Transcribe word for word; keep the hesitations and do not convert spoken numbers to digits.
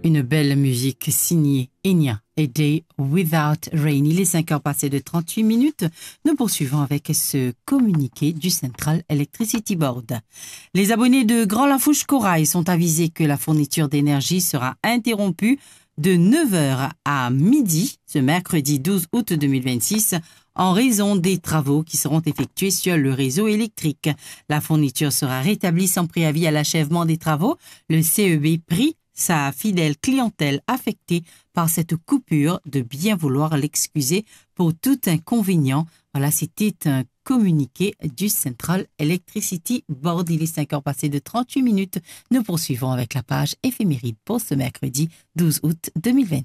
Une belle musique signée Enya et Day Without Rain. Il est cinq heures passées de trente-huit minutes. Nous poursuivons avec ce communiqué du Central Electricity Board. Les abonnés de Grand Lafouche Corail sont avisés que la fourniture d'énergie sera interrompue de neuf heures à midi ce mercredi douze août deux mille vingt-six en raison des travaux qui seront effectués sur le réseau électrique. La fourniture sera rétablie sans préavis à l'achèvement des travaux. Le C E B prie sa fidèle clientèle affectée par cette coupure de bien vouloir l'excuser pour tout inconvénient. Voilà, c'était un communiqué du Central Electricity Board. Il est cinq heures passées de trente-huit minutes. Nous poursuivons avec la page éphéméride pour ce mercredi douze août deux mille vingt.